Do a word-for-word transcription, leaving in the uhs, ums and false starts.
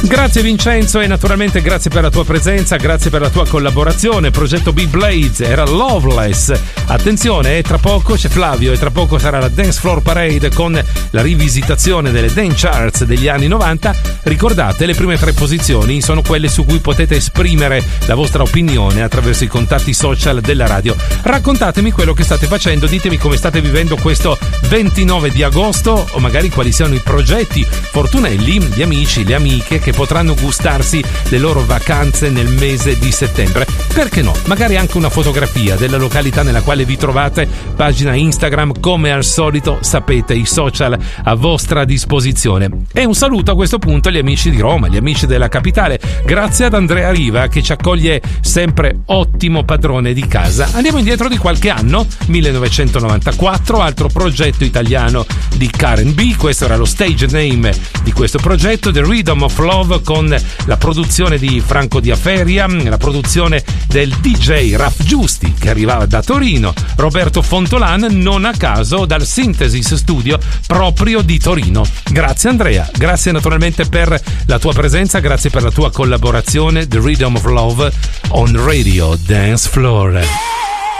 Grazie Vincenzo e naturalmente grazie per la tua presenza, grazie per la tua collaborazione. Progetto B-Blades era Loveless. Attenzione, tra poco c'è Flavio e tra poco sarà la Dance Floor Parade con la rivisitazione delle dance charts degli anni novanta. Ricordate, le prime tre posizioni sono quelle su cui potete esprimere la vostra opinione attraverso i contatti social della radio. Raccontatemi quello che state facendo, ditemi come state vivendo questo ventinove di agosto o magari quali siano i progetti fortunelli, gli amici, le amiche che potranno gustarsi le loro vacanze nel mese di settembre. Perché no? Magari anche una fotografia della località nella quale vi trovate, pagina Instagram, come al solito sapete, i social a vostra disposizione. E un saluto a questo punto agli amici di Roma, gli amici della capitale, grazie ad Andrea Riva che ci accoglie sempre ottimo padrone di casa. Andiamo indietro di qualche anno, millenovecentonovantaquattro, altro progetto italiano di Karen B, questo era lo stage name di questo progetto, The Rhythm of Love, con la produzione di Franco Diaferia, la produzione del D J Raf Giusti che arrivava da Torino, Roberto Fontolan, non a caso dal Synthesis Studio proprio di Torino. Grazie Andrea, grazie naturalmente per la tua presenza, grazie per la tua collaborazione. The Rhythm of Love on Radio Dance Floor.